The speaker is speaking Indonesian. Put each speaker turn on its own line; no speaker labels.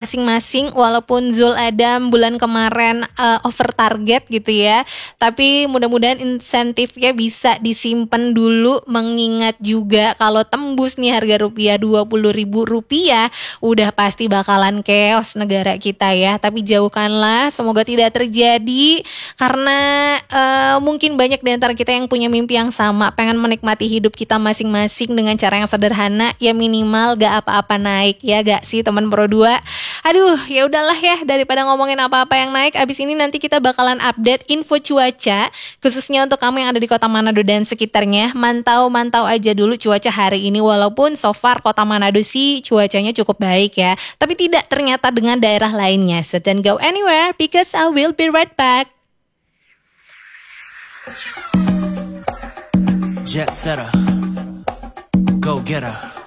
masing-masing. Walaupun Zul Adam bulan kemarin over target gitu ya, tapi mudah-mudahan insentifnya bisa disimpan dulu, mengingat juga kalau tembus nih harga rupiah 20.000 rupiah udah pasti bakalan chaos negara kita ya. Tapi jauhkanlah, semoga tidak terjadi, karena mungkin banyak di antara kita yang punya mimpi yang sama, pengen menikmati hidup kita masing-masing dengan cara yang sederhana, ya minimal gak apa-apa naik, ya gak sih teman Pro 2? Aduh, ya udahlah ya, daripada ngomongin apa-apa yang naik, abis ini nanti kita bakalan update info cuaca, khususnya untuk kamu yang ada di kota Manado dan sekitarnya. Mantau aja dulu cuaca hari ini, walaupun so far kota Manado sih cuacanya cukup baik ya, tapi tidak ternyata dengan daerah lainnya. So don't go anywhere because I will be right back.
Jet setter, go getter.